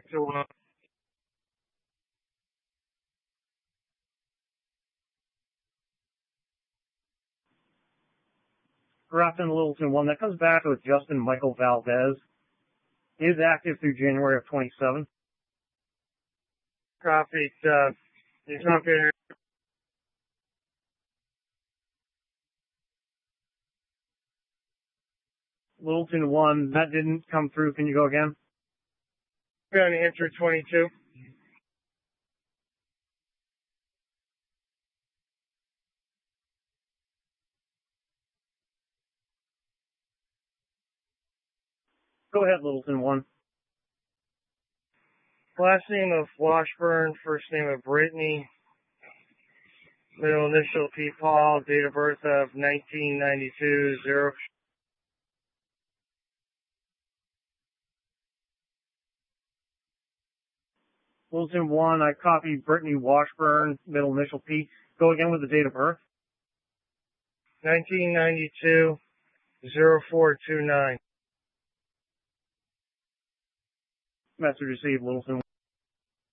So, Grafton Littleton 1, that comes back with Justin Michael Valdez. Is active through January of 27. copy. He's not there. Littleton 1, that didn't come through. Can you go again? On answer 22. Go ahead, Littleton 1. Last name of Washburn, first name of Brittany, middle initial P. Paul, date of birth of 1992, 0. Littleton 1, I copied Brittany Washburn, middle initial P. Go again with the date of birth. 1992, 0429. Message received, Littleton